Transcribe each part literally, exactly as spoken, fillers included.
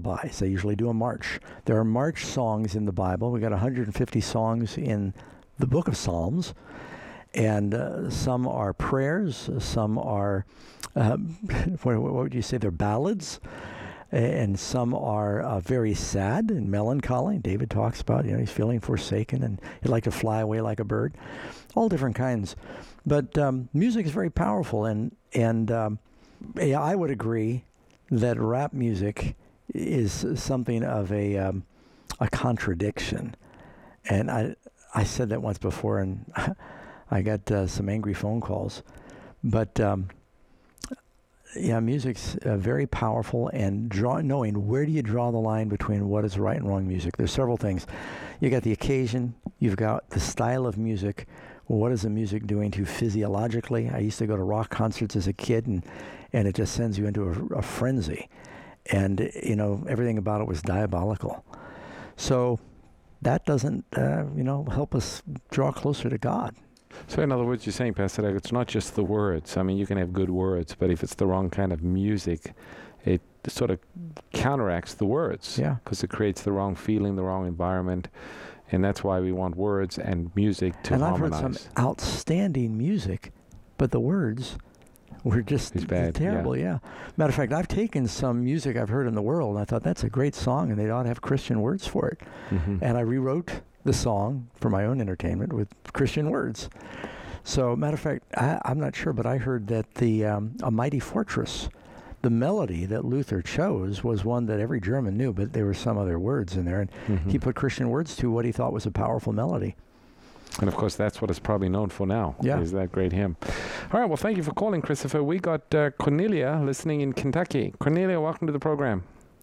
lullabies. They usually do a march. There are march songs in the Bible. We got one hundred fifty songs in the book of Psalms. And uh, some are prayers, some are, um, what, what would you say, they're ballads, and some are uh, very sad and melancholy. David talks about, you know, he's feeling forsaken and he'd like to fly away like a bird. All different kinds. But um, music is very powerful, and, and um, yeah, I would agree that rap music is something of a, um, a contradiction. And I, I said that once before, and I got uh, some angry phone calls, but um, yeah, music's uh, very powerful, and draw, knowing where do you draw the line between what is right and wrong music. There's several things. You got the occasion, you've got the style of music. What is the music doing to you physiologically? I used to go to rock concerts as a kid, and, and it just sends you into a, a frenzy. And, you know, everything about it was diabolical. So that doesn't, uh, you know, help us draw closer to God. So in other words, you're saying, Pastor Doug, it's not just the words. I mean, you can have good words, but if it's the wrong kind of music, it sort of counteracts the words. Yeah. Because it creates the wrong feeling, the wrong environment. And that's why we want words and music to and harmonize. And I've heard some outstanding music, but the words were just it's bad, terrible, yeah. yeah. Matter of fact, I've taken some music I've heard in the world, and I thought, that's a great song, and they ought to have Christian words for it. Mm-hmm. And I rewrote the song for my own entertainment with Christian words. So, matter of fact, I, I'm not sure, but I heard that the um, A Mighty Fortress, the melody that Luther chose was one that every German knew, but there were some other words in there, and mm-hmm. he put Christian words to what he thought was a powerful melody. And of course, that's what it's probably known for now. Yeah. Is that great hymn. All right, well, thank you for calling, Christopher. We got uh, Cornelia listening in Kentucky. Cornelia, welcome to the program.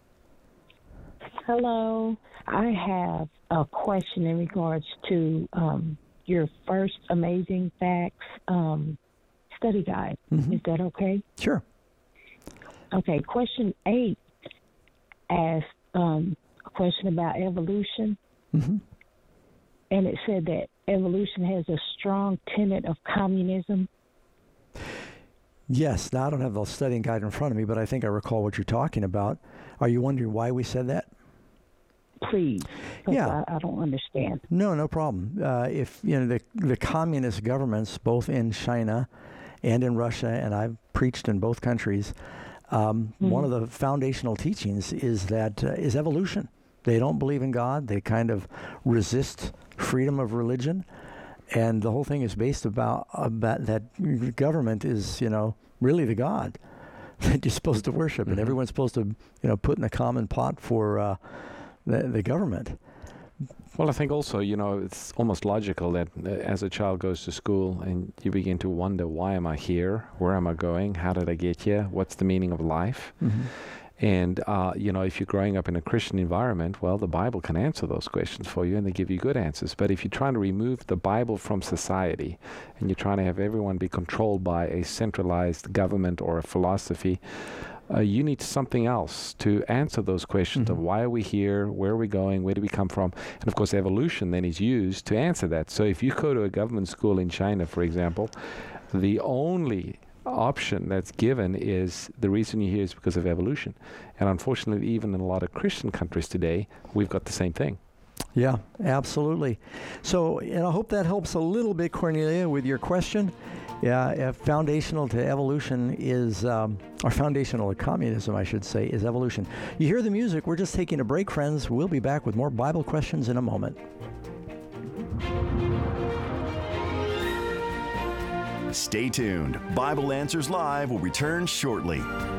Hello. I have a question in regards to um, your first Amazing Facts um, study guide. Mm-hmm. Is that okay? Sure. Okay. Question eight asked um, a question about evolution. Mm-hmm. And it said that evolution has a strong tenet of communism. Yes. Now, I don't have the studying guide in front of me, but I think I recall what you're talking about. Are you wondering why we said that? Please. Yeah. I, I don't understand. No, no problem. Uh, if, you know, the, the communist governments, both in China and in Russia, and I've preached in both countries, um, mm-hmm. one of the foundational teachings is that uh, is evolution. They don't believe in God. They kind of resist freedom of religion. And the whole thing is based about, about that government is, you know, really the God that you're supposed to worship. Mm-hmm. And everyone's supposed to, you know, put in a common pot for uh, the, the government. Well, I think also, you know, it's almost logical that uh, as a child goes to school and you begin to wonder, why am I here? Where am I going? How did I get here? What's the meaning of life? Mm-hmm. And, uh, you know, if you're growing up in a Christian environment, well, the Bible can answer those questions for you and they give you good answers. But if you're trying to remove the Bible from society and you're trying to have everyone be controlled by a centralized government or a philosophy, uh, you need something else to answer those questions mm-hmm. of why are we here, where are we going, where do we come from? And, of course, evolution then is used to answer that. So if you go to a government school in China, for example, the only option that's given is the reason you're here is because of evolution. And unfortunately, even in a lot of Christian countries today, we've got the same thing. Yeah, absolutely. So, and I hope that helps a little bit, Cornelia, with your question. Yeah, uh, foundational to evolution is, um, or foundational to communism, I should say, is evolution. You hear the music. We're just taking a break, friends. We'll be back with more Bible questions in a moment. Stay tuned. Bible Answers Live will return shortly.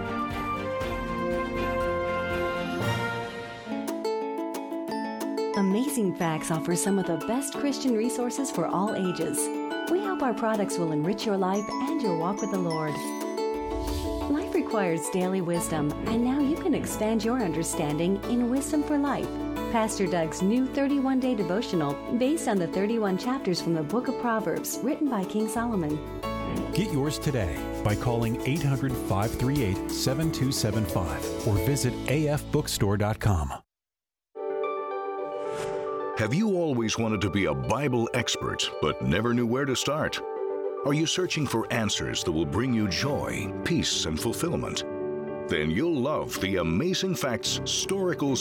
Amazing Facts offers some of the best Christian resources for all ages. We hope our products will enrich your life and your walk with the Lord. Life requires daily wisdom, and now you can expand your understanding in Wisdom for Life, Pastor Doug's new thirty-one day devotional based on the thirty-one chapters from the book of Proverbs written by King Solomon. Get yours today by calling eight hundred, five three eight, seven two seven five or visit a f bookstore dot com. Have you always wanted to be a Bible expert but never knew where to start? Are you searching for answers that will bring you joy, peace, and fulfillment? Then you'll love the Amazing Facts Historical